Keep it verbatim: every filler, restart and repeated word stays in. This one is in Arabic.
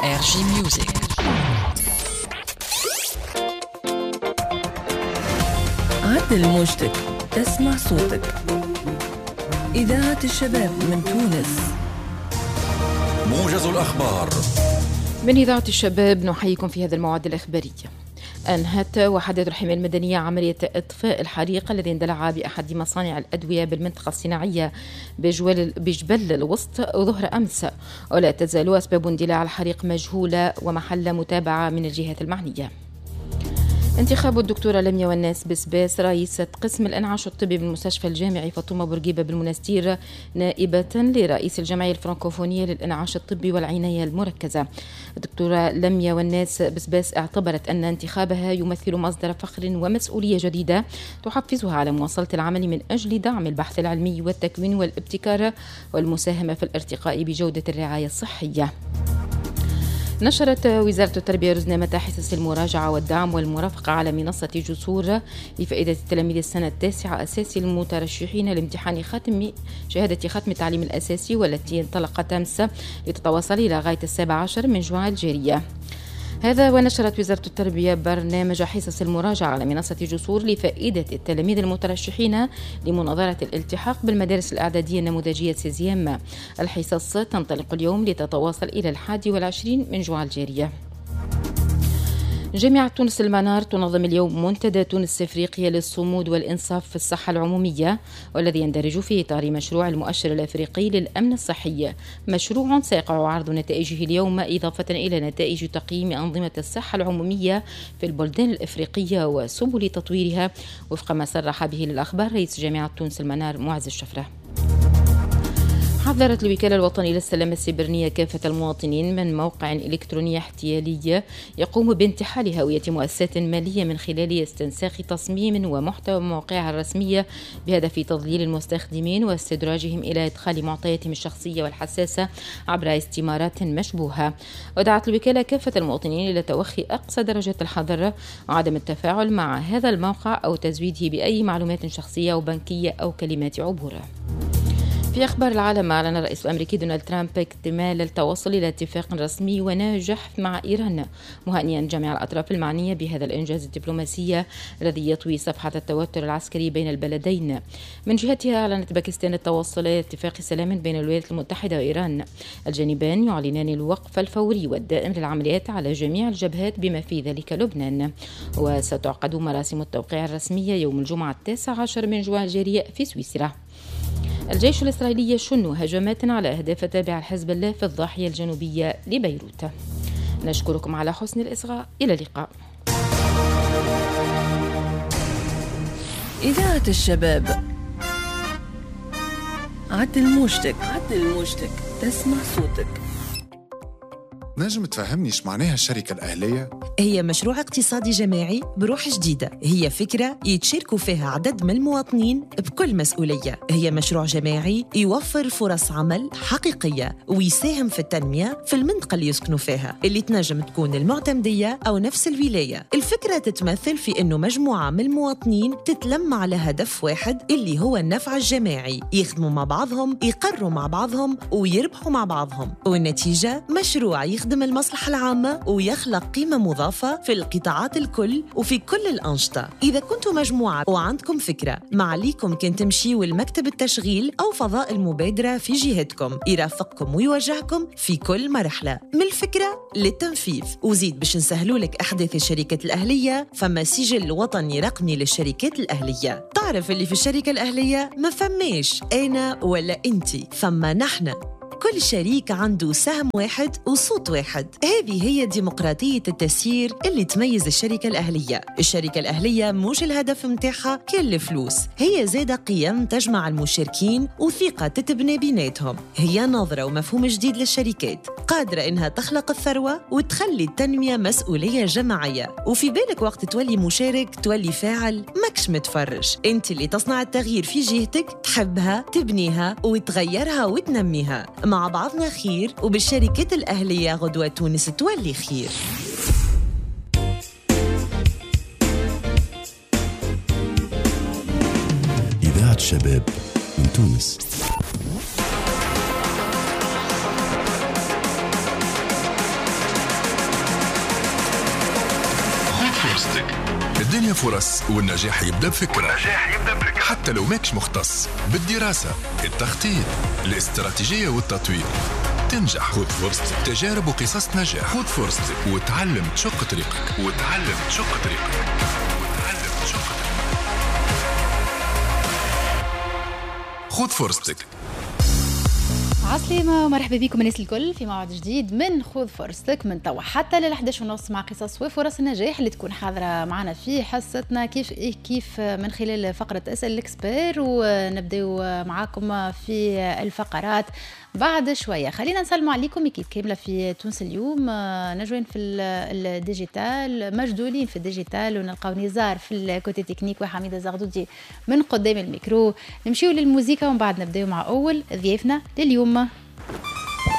إر جي Music. عدل موجتك، تسمع صوتك. إذاعة الشباب من تونس. موجز الأخبار من إذاعة الشباب، نحييكم في هذا الموعد الإخباري. أنهت وحدة الحماية المدنية عملية إطفاء الحريق الذي اندلع بأحد مصانع الأدوية بالمنطقة الصناعية بجبل الوسط ظهر أمس، ولا تزال أسباب اندلاع الحريق مجهولة ومحل متابعة من الجهات المعنية. انتخاب الدكتورة لميا والناس بسباس رئيسة قسم الإنعاش الطبي بالمستشفى الجامعي فاطمة بورقيبة بالمنستير نائبة لرئيس الجمعية الفرنكوفونية للإنعاش الطبي والعناية المركزة. الدكتورة لميا والناس بسباس اعتبرت أن انتخابها يمثل مصدر فخر ومسؤولية جديدة تحفزها على مواصلة العمل من أجل دعم البحث العلمي والتكوين والابتكار والمساهمة في الارتقاء بجودة الرعاية الصحية. نشرت وزارة التربية رزنامة حصص المراجعة والدعم والمرافقة على منصة جسور لفائدة تلاميذ السنة التاسعة أساسي المترشحين لامتحان ختم شهادة ختم التعليم الأساسي، والتي انطلقت أمس لتتواصل إلى غاية السابع عشر من جوان الجارية. هذا ونشرت وزارة التربية برنامج حصص المراجعة على منصة جسور لفائدة التلاميذ المترشحين لمناظرة الالتحاق بالمدارس الإعدادية النموذجية سيزيام. الحصص تنطلق اليوم لتتواصل إلى الحادي والعشرين من جوان الجارية. جامعة تونس المنار تنظم اليوم منتدى تونس إفريقيا للصمود والإنصاف في الصحة العمومية، والذي يندرج في إطار مشروع المؤشر الأفريقي للأمن الصحي، مشروع سيقع عرض نتائجه اليوم إضافة إلى نتائج تقييم أنظمة الصحة العمومية في البلدان الإفريقية وسبل تطويرها، وفق ما صرح به للأخبار رئيس جامعة تونس المنار معز الشفرة. حذرت الوكالة الوطنية للسلامة السيبرانية كافة المواطنين من موقع إلكتروني احتيالي يقوم بانتحال هوية مؤسسات مالية من خلال استنساخ تصميم ومحتوى مواقعها الرسمية بهدف تضليل المستخدمين واستدراجهم إلى إدخال معطياتهم الشخصية والحساسة عبر استمارات مشبوهة. ودعت الوكالة كافة المواطنين إلى توخي أقصى درجات الحذر وعدم التفاعل مع هذا الموقع أو تزويده بأي معلومات شخصية أو بنكية أو كلمات عبور. في أخبار العالم، أعلن الرئيس الأمريكي دونالد ترامب اكتمال التوصل إلى اتفاق رسمي وناجح مع إيران، مهنئا جميع الأطراف المعنية بهذا الإنجاز الدبلوماسي الذي يطوي صفحة التوتر العسكري بين البلدين. من جهتها، أعلنت باكستان التوصل إلى اتفاق سلام بين الولايات المتحدة وإيران. الجانبان يعلنان الوقف الفوري والدائم للعمليات على جميع الجبهات بما في ذلك لبنان. وستعقد مراسم التوقيع الرسمية يوم الجمعة التاسع عشر من جوان الجارية في سويسرا. الجيش الإسرائيلي يشن هجمات على أهداف تابعة لحزب الله في الضاحية الجنوبية لبيروت. نشكركم على حسن الإصغاء، إلى اللقاء. إذاعة الشباب، عدل موجتك، عدل موجتك، تسمع صوتك. نجم تفهمني ايش معناها الشركة الأهلية؟ هي مشروع اقتصادي جماعي بروح جديدة، هي فكرة يتشاركوا فيها عدد من المواطنين بكل مسؤولية. هي مشروع جماعي يوفر فرص عمل حقيقية ويساهم في التنمية في المنطقة اللي يسكنوا فيها، اللي تنجم تكون المعتمدية أو نفس الولاية. الفكرة تتمثل في أنه مجموعة من المواطنين تتلم على هدف واحد اللي هو النفع الجماعي، يخدموا مع بعضهم، يقروا مع بعضهم ويربحوا مع بعضهم، والنتيجة مشروع يخدم يخدم المصلحة العامة ويخلق قيمة مضافة في القطاعات الكل وفي كل الأنشطة. إذا كنتوا مجموعة وعندكم فكرة، ما عليكم كن تمشيوا المكتب التشغيل أو فضاء المبادرة في جهتكم، يرافقكم ويوجهكم في كل مرحلة من الفكرة للتنفيذ. وزيد باش نسهلوا لك أحداث الشركات الأهلية، فما سجل وطني رقمي للشركات الأهلية. تعرف اللي في الشركة الأهلية ما فماش أنا ولا أنتي، فما نحن. كل شريك عنده سهم واحد وصوت واحد. هذه هي ديمقراطية التسيير اللي تميز الشركة الأهلية. الشركة الأهلية مش الهدف متاعها كل الفلوس، هي زادة قيم تجمع المشاركين وثقة تتبني بيناتهم. هي نظرة ومفهوم جديد للشركات قادرة إنها تخلق الثروة وتخلي التنمية مسؤولية جماعية. وفي بالك وقت تولي مشارك تولي فاعل، ماكش متفرج. انت اللي تصنع التغيير في جهتك، تحبها تبنيها وتغيرها وتنميها. مع بعضنا خير، وبالشركات الأهلية غدوة تونس تولي خير. إذاعة الشباب من تونس. فرصتك. الدنيا فرص والنجاح يبدأ بفكرة. والنجاح يبدأ بفكرة. حتى لو ماكش مختص بالدراسة، التخطيط، الاستراتيجية والتطوير، تنجح. خذ فرصتك. تجارب وقصص نجاح. خذ فرصتك وتعلم تشق طريقك. وتعلم تشق طريقك. وتعلم تشق طريقك. خذ فرصتك. عسلامة ومرحبا بكم الناس الكل في موعد جديد من خذ فرصتك من توا حتى لل إحدى عشر ونص مع قصص وفرص النجاح اللي تكون حاضرة معنا في حصتنا كيف كيف من خلال فقرة اسأل الإكسبير، ونبدأ معاكم في الفقرات بعد شوية. خلينا نسلم عليكم كيف كاملة في تونس اليوم، نجوين في الديجيتال، مجدولين في الديجيتال، ونلقاو نزار في الكوتي تكنيك وحميدة زغدودي من قدام الميكرو. نمشيو للموسيقى ومن بعد نبدأ مع أول ضيافنا لليوم.